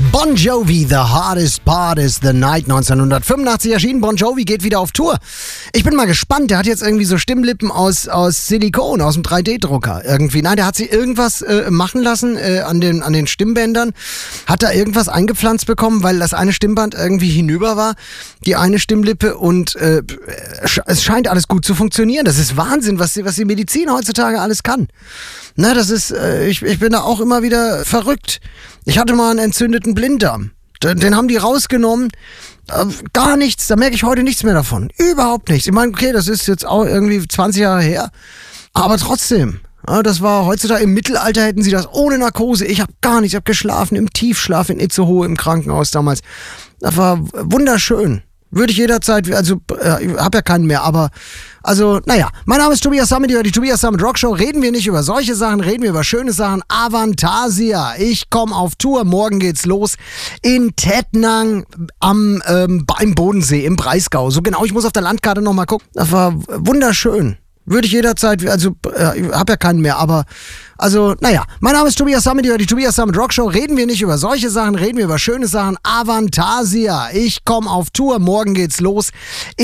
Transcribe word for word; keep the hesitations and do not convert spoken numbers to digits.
Bon Jovi, The Hardest Part is the Night, neunzehnhundertfünfundachtzig erschienen. Bon Jovi geht wieder auf Tour. Ich bin mal gespannt, der hat jetzt irgendwie so Stimmlippen aus, aus Silikon, aus dem drei D Drucker irgendwie. Nein, der hat sich irgendwas äh, machen lassen äh, an, den, an den Stimmbändern, hat da irgendwas eingepflanzt bekommen, weil das eine Stimmband irgendwie hinüber war, die eine Stimmlippe, und äh, es scheint alles gut zu funktionieren. Das ist Wahnsinn, was die, was die Medizin heutzutage alles kann. Na, das ist, äh, ich, ich bin da auch immer wieder verrückt. Ich hatte mal einen entzündeten Blinddarm. Den, den haben die rausgenommen. Äh, gar nichts, da merke ich heute nichts mehr davon. Überhaupt nichts. Ich meine, okay, das ist jetzt auch irgendwie zwanzig Jahre her. Aber trotzdem, ja, das war heutzutage, im Mittelalter hätten sie das ohne Narkose. Ich habe gar nichts, ich habe geschlafen im Tiefschlaf in Itzehoe im Krankenhaus damals. Das war wunderschön. Würde ich jederzeit, also äh, ich habe ja keinen mehr, aber also, naja. Mein Name ist Tobias Sammet, die Tobias Sammet Rockshow. Reden wir nicht über solche Sachen, reden wir über schöne Sachen. Avantasia, ich komme auf Tour, morgen geht's los in Tettnang am ähm, beim Bodensee im Breisgau. So genau, ich muss auf der Landkarte nochmal gucken. Das war wunderschön. Würde ich jederzeit, also äh, ich habe ja keinen mehr, aber also, naja. Mein Name ist Tobias Sammet, die Tobias Sammet Rockshow. Reden wir nicht über solche Sachen, reden wir über schöne Sachen. Avantasia, ich komme auf Tour, morgen geht's los